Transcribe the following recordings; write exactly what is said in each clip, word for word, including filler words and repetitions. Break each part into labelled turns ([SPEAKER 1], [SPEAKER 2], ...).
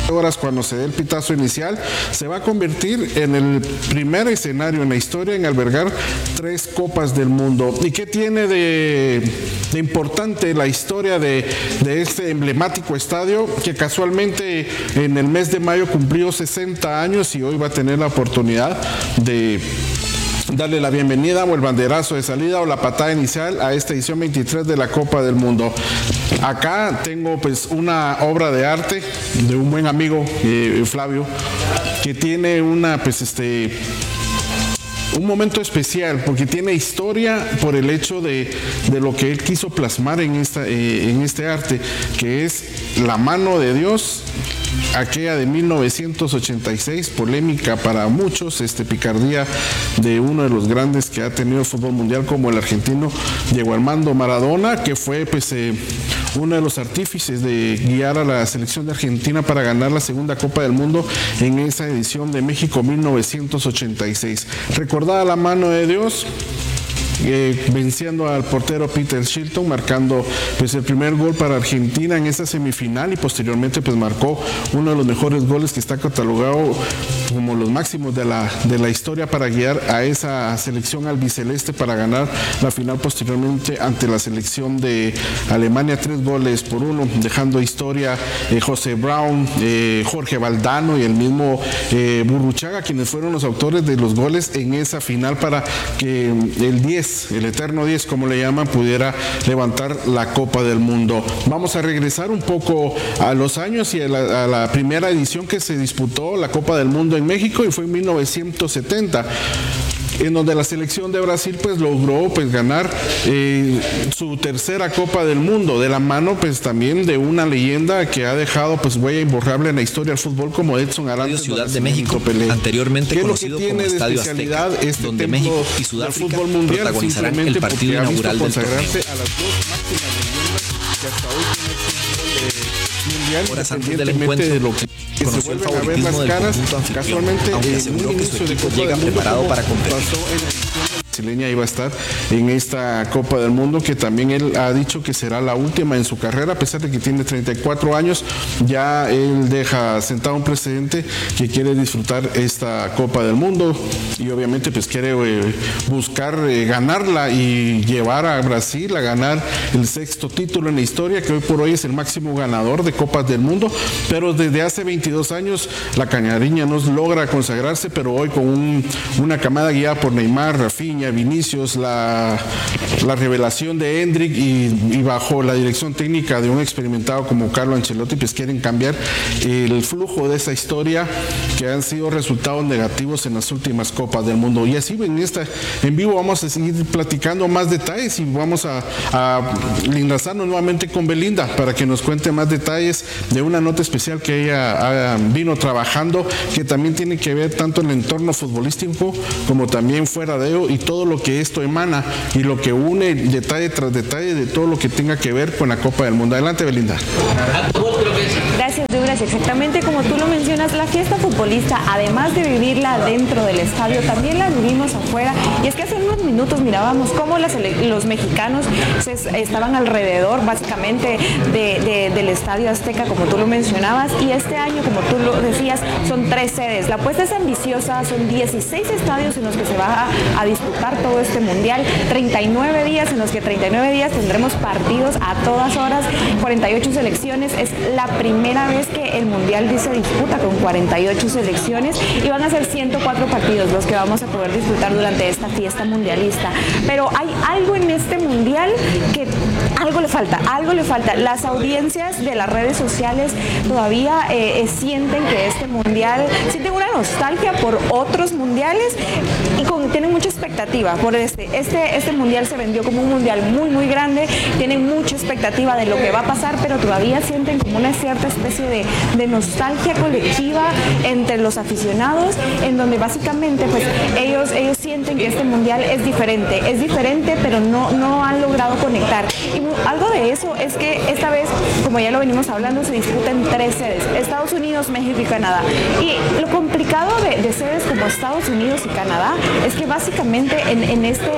[SPEAKER 1] horas cuando se dé el pitazo inicial, se va a convertir en el primer escenario en la historia en albergar tres Copas del Mundo. ¿Y qué tiene de, de importante la historia de, de este emblemático estadio que casualmente en el mes de mayo cumplió sesenta años y hoy va a tener la oportunidad de darle la bienvenida o el banderazo de salida o la patada inicial a esta edición veintitrés de la Copa del Mundo? Acá tengo pues una obra de arte de un buen amigo, eh, Flavio, que tiene una pues este un momento especial porque tiene historia por el hecho de, de lo que él quiso plasmar en, esta, eh, en este arte, que es la mano de Dios, aquella de mil novecientos ochenta y seis, polémica para muchos, este, picardía de uno de los grandes que ha tenido el fútbol mundial como el argentino Diego Armando Maradona, que fue pues eh, uno de los artífices de guiar a la selección de Argentina para ganar la segunda Copa del Mundo en esa edición de México mil novecientos ochenta y seis. Recordada la mano de Dios, Eh, venciendo al portero Peter Shilton, marcando pues el primer gol para Argentina en esa semifinal y posteriormente pues marcó uno de los mejores goles que está catalogado como los máximos de la, de la historia para guiar a esa selección albiceleste para ganar la final posteriormente ante la selección de Alemania, tres goles por uno, dejando historia eh, José Brown, eh, Jorge Valdano y el mismo eh, Burruchaga, quienes fueron los autores de los goles en esa final para que el diez, el eterno diez, como le llaman, pudiera levantar la Copa del Mundo. Vamos a regresar un poco a los años y a la, a la primera edición que se disputó la Copa del Mundo en México, y fue en mil novecientos setenta. En donde la selección de Brasil pues logró pues ganar eh, su tercera Copa del Mundo, de la mano pues también de una leyenda que ha dejado pues huella imborrable en la historia del fútbol como Edson Arantes.
[SPEAKER 2] Ciudad de México, Pelé, anteriormente conocido como Estadio Azteca,
[SPEAKER 1] este
[SPEAKER 2] donde México y Sudáfrica
[SPEAKER 1] fútbol mundial,
[SPEAKER 2] protagonizarán el partido inaugural del torneo.
[SPEAKER 1] A las dos máximas leyendas que hasta hoy tiene el fútbol mundial,
[SPEAKER 2] horas antes del encuentro,
[SPEAKER 1] de lo que que conoció el favoritismo del conjunto anfitrión, casualmente,
[SPEAKER 2] aunque
[SPEAKER 1] en
[SPEAKER 2] aseguró
[SPEAKER 1] un
[SPEAKER 2] que su
[SPEAKER 1] inicio de
[SPEAKER 2] equipo
[SPEAKER 1] Copa
[SPEAKER 2] llega
[SPEAKER 1] del Mundo,
[SPEAKER 2] preparado para competir.
[SPEAKER 1] Pasó en la edición brasileña, iba a estar en esta Copa del Mundo, que también él ha dicho que será la última en su carrera, a pesar de que tiene treinta y cuatro años, ya él deja sentado un precedente que quiere disfrutar esta Copa del Mundo y obviamente pues quiere eh, buscar eh, ganarla y llevar a Brasil a ganar el sexto título en la historia, que hoy por hoy es el máximo ganador de Copas del Mundo, pero desde hace veintidós años la cañariña no logra consagrarse, pero hoy con un, una camada guiada por Neymar, Rafinha, Vinicius, la, la revelación de Endrick y, y bajo la dirección técnica de un experimentado como Carlo Ancelotti, pues quieren cambiar el flujo de esa historia que han sido resultados negativos en las últimas Copas del Mundo. Y así en esta en vivo vamos a seguir platicando más detalles y vamos a, a enlazarnos nuevamente con Belinda para que nos cuente más detalles de una nota especial que ella ha, vino trabajando, que también tiene que ver tanto en el entorno futbolístico como también fuera de ello y todo lo que esto emana y lo que une detalle tras detalle de todo lo que tenga que ver con la Copa del Mundo. Adelante, Belinda.
[SPEAKER 3] Gracias, Douglas. Exactamente como tú lo mencionas, la fiesta futbolista, además de vivirla dentro del estadio, también la vivimos afuera. Y es que hace unos minutos mirábamos cómo las, los mexicanos se, estaban alrededor, básicamente, de, de, del Estadio Azteca, como tú lo mencionabas. Y este año, como tú lo decías, son tres sedes. La apuesta es ambiciosa, son dieciséis estadios en los que se va a, a disputar todo este mundial, treinta y nueve días en los que treinta y nueve días tendremos partidos a todas horas, cuarenta y ocho selecciones. Es la primera vez que el mundial se disputa con cuarenta y ocho selecciones y van a ser ciento cuatro partidos los que vamos a poder disfrutar durante esta fiesta mundialista. Pero hay algo en este mundial que algo le falta, algo le falta. Las audiencias de las redes sociales todavía eh, eh, sienten que este mundial, sienten una nostalgia por otros mundiales y con, tienen mucha expectativa por este. Este, este mundial se vendió como un mundial muy, muy grande, tienen mucha expectativa de lo que va a pasar, pero todavía sienten como una cierta especie de, de nostalgia colectiva entre los aficionados, en donde básicamente pues ellos, ellos sienten que este mundial es diferente, es diferente, pero no, no han logrado conectar. Y algo de eso es que esta vez, como ya lo venimos hablando, se disputa en tres sedes, Estados Unidos, México y Canadá. Y lo complicado de, de sedes como Estados Unidos y Canadá es que básicamente en, en, este,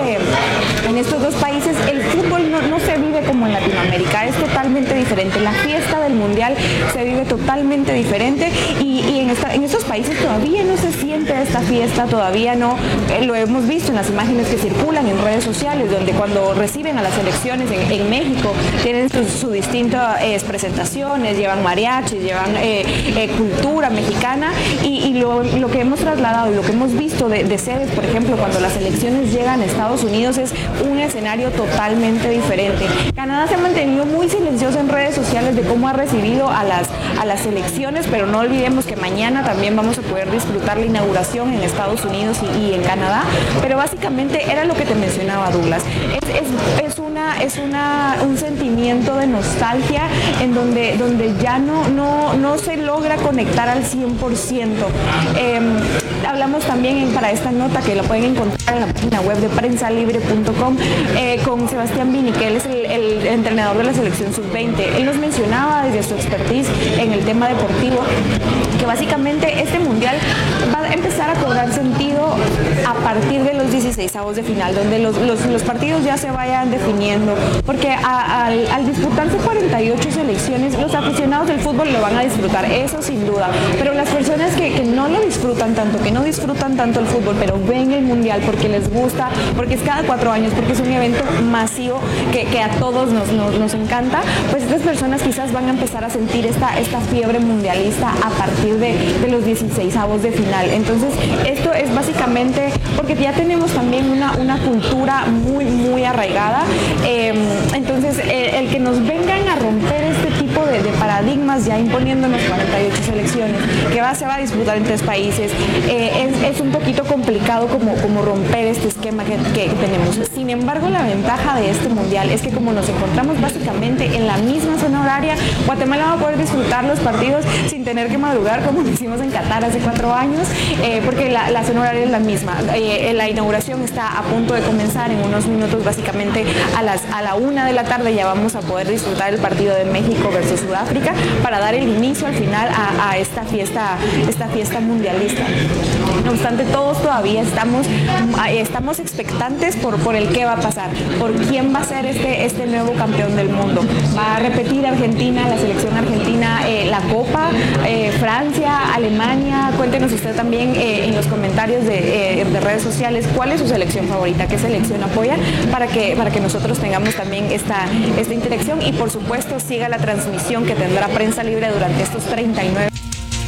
[SPEAKER 3] en estos dos países el fútbol no, no se vive como en Latinoamérica, es totalmente diferente. La fiesta del mundial se vive totalmente diferente y, y en, esta, en estos países todavía no se siente esta fiesta, todavía no, eh, lo hemos visto en las imágenes que circulan en redes sociales, donde cuando reciben a las selecciones en, en México tienen sus su distintas eh, presentaciones, llevan mariachis, llevan eh, eh, cultura mexicana y, y lo, lo que hemos trasladado y lo que hemos visto de, de sedes, por ejemplo, cuando las selecciones llegan a Estados Unidos es un escenario totalmente diferente. Canadá se ha mantenido muy silencioso en redes sociales de cómo ha recibido a las, a las selecciones, pero no olvidemos que mañana también vamos a poder disfrutar la inauguración en Estados Unidos y, y en Canadá, pero básicamente era lo que te mencionaba, Douglas. Es, es, es, una, es una, un sentimiento de nostalgia en donde, donde ya no, no, no se logra conectar al cien por ciento. Eh, hablamos también en, para esta nota que la pueden encontrar en la página web de prensa libre punto com eh, con Sebastián Vini, que él es el, el entrenador de la selección sub veinte. Él nos mencionaba desde su expertise en el tema deportivo que básicamente este mundial va a empezar a cobrar sentido a partir de los dieciseisavos de final, donde los, los, los partidos ya se vayan definiendo, porque a, al, al disputarse cuarenta y ocho selecciones, los aficionados del fútbol lo van a disfrutar, eso sin duda, pero las personas que, que no lo disfrutan tanto, que no disfrutan tanto el fútbol, pero ven el mundial porque les gusta, porque es cada cuatro años, porque es un evento masivo que, que a todos nos, nos, nos encanta, pues estas personas quizás van a empezar a sentir esta, esta fiebre mundialista a partir de, de los dieciseisavos de final. Entonces esto es básicamente porque ya tenemos también una, una cultura muy muy arraigada, eh, entonces el, el que nos vengan a romper este tipo de, de paradigmas ya imponiéndonos cuarenta y ocho selecciones que va, se va a disputar en tres países, eh, es, es un poquito complicado como, como romper este esquema que, que tenemos. Sin embargo, la ventaja de este mundial es que como nos encontramos básicamente en la misma zona horaria, Guatemala va a poder disfrutar los partidos sin tener que madrugar como lo hicimos en Qatar hace cuatro años, eh, porque la, la zona horaria es la misma. Eh, la inauguración está a punto de comenzar en unos minutos, básicamente a, las, a la una de la tarde ya vamos a poder disfrutar el partido de México versus Sudáfrica para dar el inicio al final a, a esta fiesta, esta fiesta mundialista. No obstante, todos todavía estamos, estamos expectantes por, por el qué va a pasar, por quién va a ser este, este nuevo campeón del mundo. ¿Va a repetir Argentina, la selección argentina, eh, la Copa, eh, Francia, Alemania? Cuéntenos usted también eh, en los comentarios de, eh, de redes sociales cuál es su selección favorita, qué selección apoya, para que, para que nosotros tengamos también esta, esta interacción y por supuesto siga la transmisión que tendrá Prensa Libre durante estos treinta y nueve.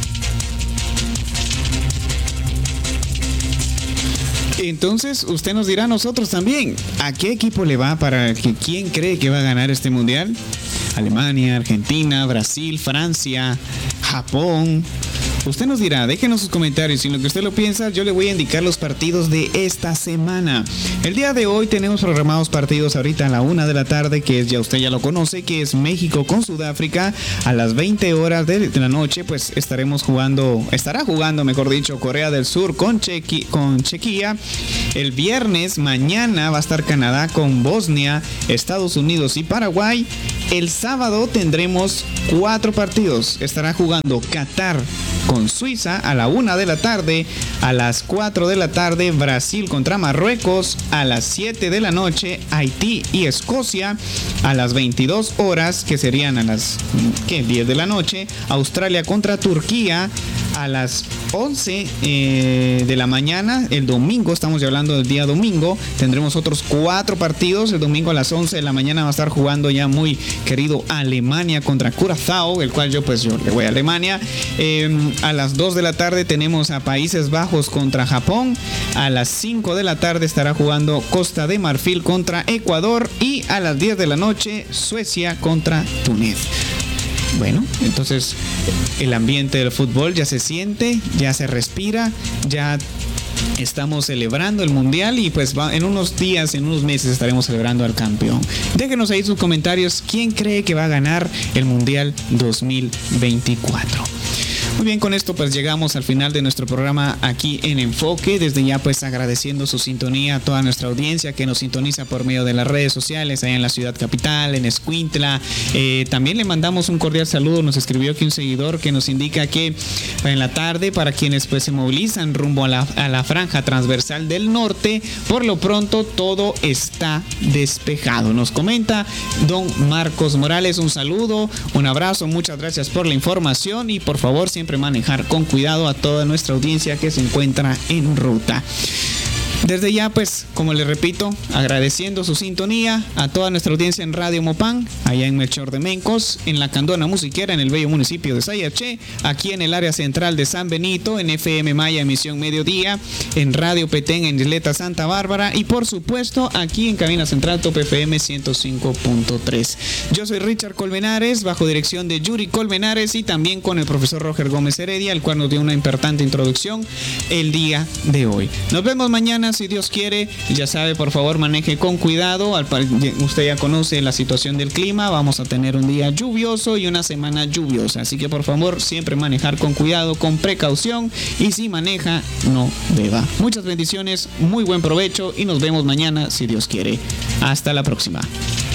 [SPEAKER 4] Entonces usted nos dirá a nosotros también, ¿a qué equipo le va para que quién cree que va a ganar este mundial? Alemania, Argentina, Brasil, Francia, Japón. Usted nos dirá, déjenos sus comentarios y en lo que usted lo piensa, yo le voy a indicar los partidos de esta semana. El día de hoy tenemos programados partidos ahorita a la una de la tarde, que es, ya usted ya lo conoce, que es México con Sudáfrica. A las veinte horas de la noche, pues estaremos jugando, estará jugando, mejor dicho, Corea del Sur con, Chequi, con Chequia. El viernes, mañana, va a estar Canadá con Bosnia, Estados Unidos y Paraguay. El sábado tendremos cuatro partidos. Estará jugando Qatar con Suiza a la una de la tarde, a las cuatro de la tarde Brasil contra Marruecos, a las siete de la noche Haití y Escocia, a las veintidós horas, que serían a las ¿qué? diez de la noche, Australia contra Turquía, a las once eh, de la mañana, el domingo, estamos hablando del día domingo, tendremos otros cuatro partidos. El domingo a las once de la mañana va a estar jugando ya muy querido Alemania contra Curazao, el cual yo pues yo le voy a Alemania. Eh, a las dos de la tarde tenemos a Países Bajos contra Japón. A las cinco de la tarde estará jugando Costa de Marfil contra Ecuador y a las diez de la noche Suecia contra Túnez. Bueno, entonces el ambiente del fútbol ya se siente, ya se respira, ya estamos celebrando el mundial y pues va, en unos días, en unos meses estaremos celebrando al campeón. Déjenos ahí sus comentarios, ¿quién cree que va a ganar el mundial dos mil veinticuatro? Muy bien, con esto pues llegamos al final de nuestro programa aquí en Enfoque. Desde ya pues agradeciendo su sintonía a toda nuestra audiencia que nos sintoniza por medio de las redes sociales, allá en la ciudad capital, en Escuintla. Eh, también le mandamos un cordial saludo. Nos escribió aquí un seguidor que nos indica que en la tarde, para quienes pues se movilizan rumbo a la, a la franja transversal del norte, por lo pronto todo está despejado. Nos comenta don Marcos Morales. Un saludo, un abrazo, muchas gracias por la información y por favor siempre manejar con cuidado a toda nuestra audiencia que se encuentra en ruta. Desde ya, pues, como les repito, agradeciendo su sintonía a toda nuestra audiencia en Radio Mopán, allá en Melchor de Mencos, en la Candona Musiquera, en el bello municipio de Sayaché, aquí en el área central de San Benito, en F M Maya, emisión mediodía, en Radio Petén, en Isleta Santa Bárbara y, por supuesto, aquí en Cabina Central Top F M ciento cinco punto tres. Yo soy Richard Colmenares, bajo dirección de Yuri Colmenares y también con el profesor Roger Gómez Heredia, el cual nos dio una importante introducción el día de hoy. Nos vemos mañana, si Dios quiere. Ya sabe, por favor, maneje con cuidado. Usted ya conoce la situación del clima. Vamos a tener un día lluvioso y una semana lluviosa. Así que, por favor, siempre manejar con cuidado, con precaución. Y si maneja, no beba. Muchas bendiciones, muy buen provecho y nos vemos mañana, si Dios quiere. Hasta la próxima.